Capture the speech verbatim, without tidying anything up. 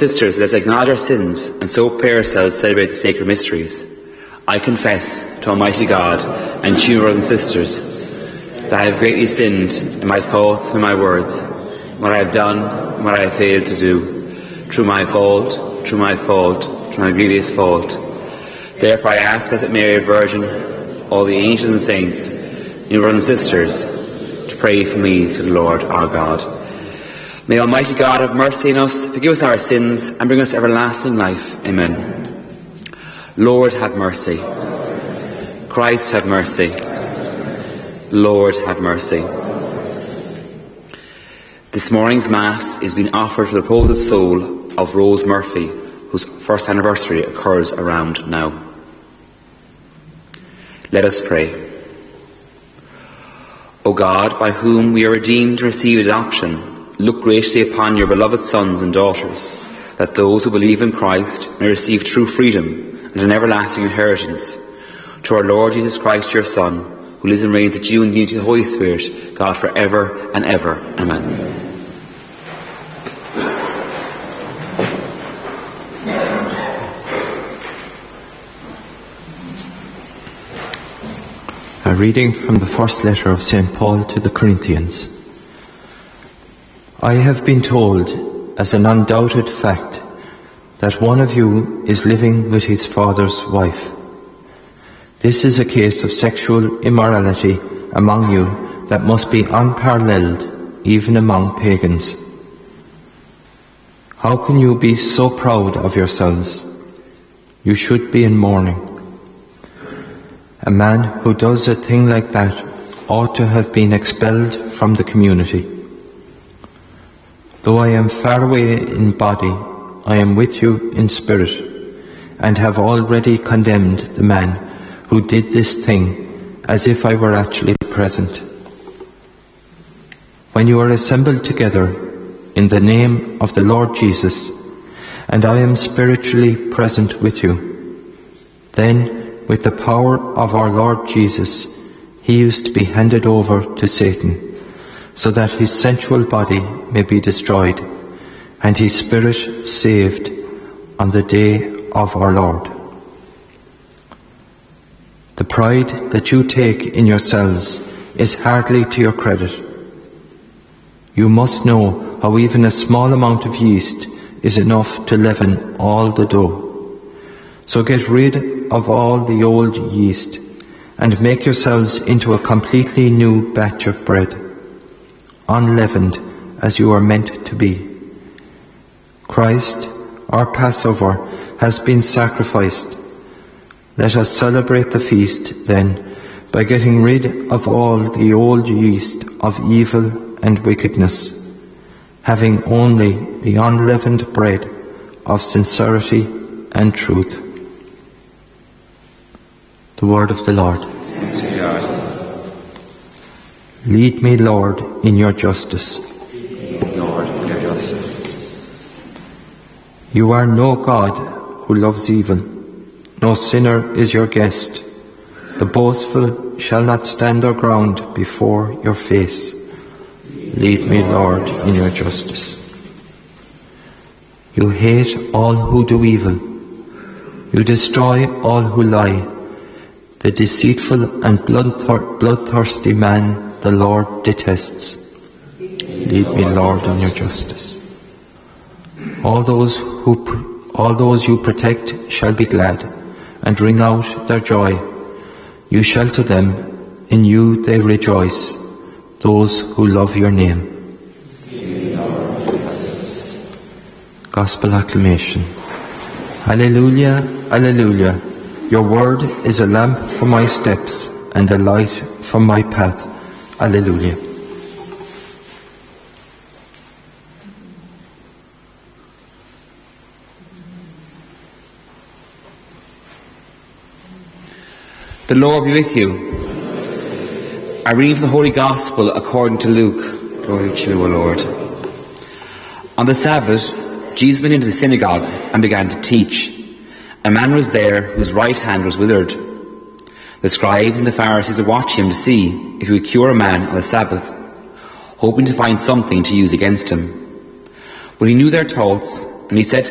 sisters, let us acknowledge our sins and so prepare ourselves to celebrate the sacred mysteries. I confess to Almighty God and to you, brothers and sisters, that I have greatly sinned in my thoughts and my words, what I have done and what I have failed to do, through my fault, through my fault, through my grievous fault. Therefore I ask, as Mary, Virgin, all the angels and saints, you brothers and sisters, to pray for me to the Lord our God. May Almighty God have mercy on us, forgive us our sins, and bring us to everlasting life. Amen. Lord, have mercy. Christ, have mercy. Lord, have mercy. This morning's Mass is being offered for the reposed soul of Rose Murphy, whose first anniversary occurs around now. Let us pray. O God, by whom we are redeemed to receive adoption, look graciously upon your beloved sons and daughters, that those who believe in Christ may receive true freedom and an everlasting inheritance. To our Lord Jesus Christ, your Son, who lives and reigns with you in the unity of the Holy Spirit, God for ever and ever. Amen. A reading from the first letter of Saint Paul to the Corinthians. I have been told, as an undoubted fact, that one of you is living with his father's wife. This is a case of sexual immorality among you that must be unparalleled even among pagans. How can you be so proud of yourselves? You should be in mourning. A man who does a thing like that ought to have been expelled from the community. Though I am far away in body, I am with you in spirit, and have already condemned the man who did this thing, as if I were actually present. When you are assembled together in the name of the Lord Jesus, and I am spiritually present with you, then with the power of our Lord Jesus, he used to be handed over to Satan, so that his sensual body may be destroyed, and his spirit saved on the day of our Lord. The pride that you take in yourselves is hardly to your credit. You must know how even a small amount of yeast is enough to leaven all the dough. So get rid of all the old yeast and make yourselves into a completely new batch of bread, unleavened as you are meant to be. Christ, our Passover, has been sacrificed. Let us celebrate the feast, then, by getting rid of all the old yeast of evil and wickedness, having only the unleavened bread of sincerity and truth. The word of the Lord. Lead me, Lord, in your justice. Lord, in your justice. You are no God who loves evil. No sinner is your guest. The boastful shall not stand their ground before your face. Lead me, Lord, in your justice. You hate all who do evil. You destroy all who lie. The deceitful and bloodthir- bloodthirsty man the Lord detests. Lead me, Lord, in your justice. All those who, pr- all those you protect shall be glad and ring out their joy. You shelter them, in you they rejoice, those who love your name. Gospel acclamation. Alleluia, alleluia. Your word is a lamp for my steps and a light for my path. Alleluia. The Lord be with you. A reading from the Holy Gospel according to Luke. Glory to you, O Lord. On the Sabbath, Jesus went into the synagogue and began to teach. A man was there whose right hand was withered. The scribes and the Pharisees were watching him to see if he would cure a man on the Sabbath, hoping to find something to use against him. But he knew their thoughts, and he said to